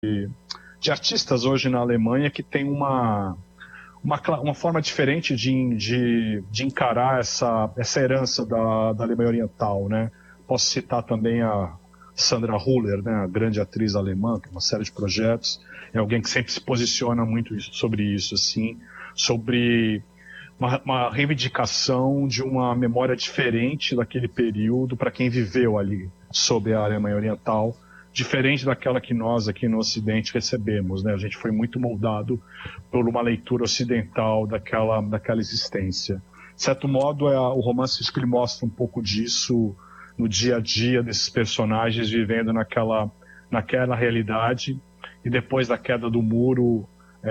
de artistas hoje na Alemanha que tem uma forma diferente de encarar essa herança da Alemanha Oriental, né? Posso citar também a Sandra Hüller, né, a grande atriz alemã, que tem uma série de projetos. É alguém que sempre se posiciona muito sobre isso, assim, sobre uma reivindicação de uma memória diferente daquele período para quem viveu ali sob a Alemanha Oriental, diferente daquela que nós aqui no Ocidente recebemos, né? A gente foi muito moldado por uma leitura ocidental daquela existência. De certo modo, o romance acho que ele mostra um pouco disso no dia a dia desses personagens vivendo naquela realidade, e depois da queda do muro,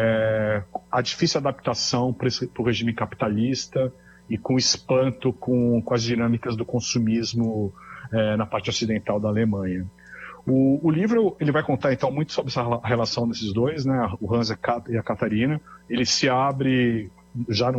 a difícil adaptação para o regime capitalista e com espanto com as dinâmicas do consumismo na parte ocidental da Alemanha. O livro ele vai contar então muito sobre essa relação desses dois, né, o Hans e a Catarina. Ele se abre já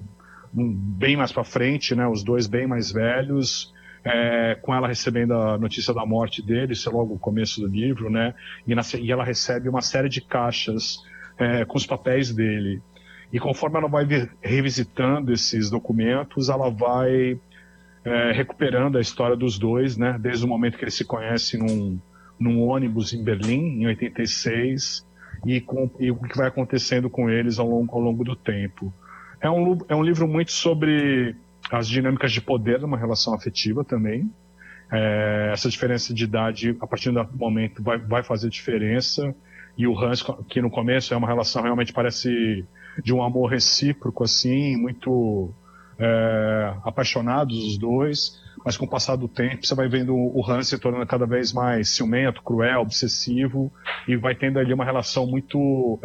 bem mais para frente, né, os dois bem mais velhos, com ela recebendo a notícia da morte dele, isso é logo o começo do livro, né, e ela recebe uma série de caixas com os papéis dele. E conforme ela vai revisitando esses documentos, ela vai recuperando a história dos dois, né, desde o momento que eles se conhecem num ônibus em Berlim, em 86, e o que vai acontecendo com eles ao longo do tempo. É um livro muito sobre as dinâmicas de poder numa relação afetiva também. Essa diferença de idade, a partir do momento, vai fazer diferença. E o Hans, que no começo é uma relação realmente parece de um amor recíproco, assim, muito apaixonados os dois, mas com o passar do tempo você vai vendo o Hans se tornando cada vez mais ciumento, cruel, obsessivo, e vai tendo ali uma relação muito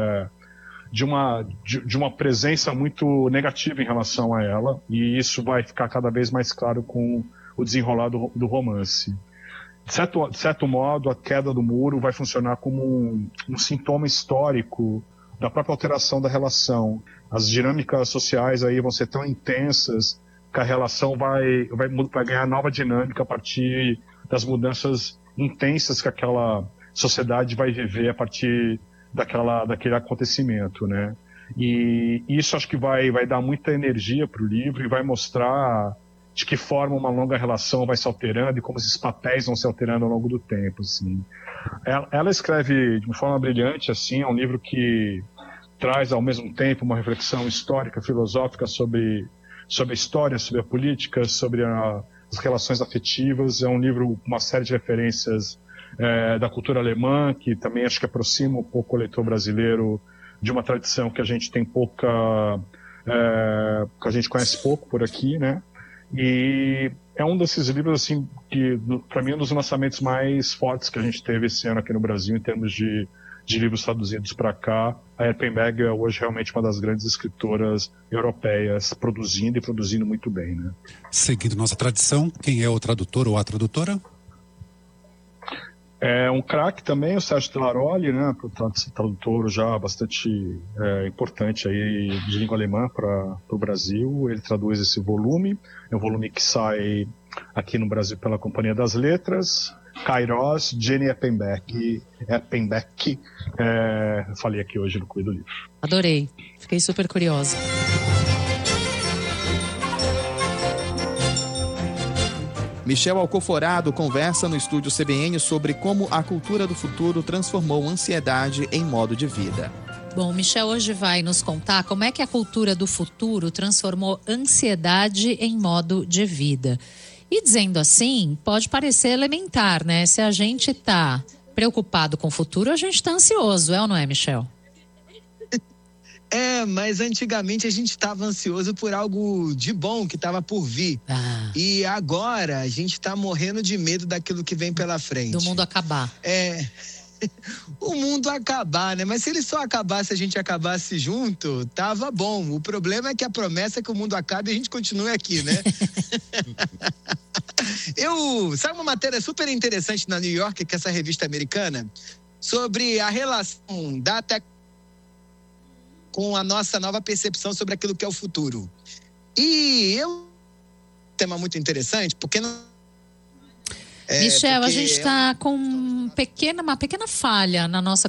de uma presença muito negativa em relação a ela, e isso vai ficar cada vez mais claro com o desenrolar do romance. De certo modo, a queda do muro vai funcionar como um sintoma histórico da própria alteração da relação. As dinâmicas sociais aí vão ser tão intensas que a relação vai ganhar nova dinâmica a partir das mudanças intensas que aquela sociedade vai viver a partir daquele acontecimento, né? E isso acho que vai dar muita energia para o livro e vai mostrar de que forma uma longa relação vai se alterando e como esses papéis vão se alterando ao longo do tempo, assim. Ela escreve de uma forma brilhante, assim, é um livro que traz ao mesmo tempo uma reflexão histórica, filosófica sobre a história, sobre a política, sobre as relações afetivas. É um livro com uma série de referências da cultura alemã, que também acho que aproxima um pouco o leitor brasileiro de uma tradição que a gente tem pouca, que a gente conhece pouco por aqui, né? E é um desses livros, assim, que para mim é um dos lançamentos mais fortes que a gente teve esse ano aqui no Brasil em termos de livros traduzidos para cá. A Erpenberg é hoje realmente uma das grandes escritoras europeias, produzindo muito bem, né? Seguindo nossa tradição, quem é o tradutor ou a tradutora? É um craque também, o Sérgio Telaroli, né, tradutor já bastante importante aí de língua alemã para o Brasil. Ele traduz esse volume, é um volume que sai aqui no Brasil pela Companhia das Letras. Kairos, Jenny Erpenbeck, falei aqui hoje no Clube do Livro. Adorei, fiquei super curiosa. Michel Alcoforado conversa no estúdio CBN sobre como a cultura do futuro transformou ansiedade em modo de vida. Bom, Michel hoje vai nos contar como é que a cultura do futuro transformou ansiedade em modo de vida. E dizendo assim, pode parecer elementar, né? Se a gente está preocupado com o futuro, a gente está ansioso, ou não é, Michel? Mas antigamente a gente estava ansioso por algo de bom que estava por vir. E agora a gente está morrendo de medo daquilo que vem pela frente. Do mundo acabar. O mundo acabar, né? Mas se ele só acabasse, se a gente acabasse junto, tava bom. O problema é que a promessa é que o mundo acabe e a gente continue aqui, né? Sabe uma matéria super interessante na New York, que é essa revista americana, sobre a relação da tecnologia com a nossa nova percepção sobre aquilo que é o futuro. E um tema muito interessante, porque Michel, a gente está com uma pequena falha na nossa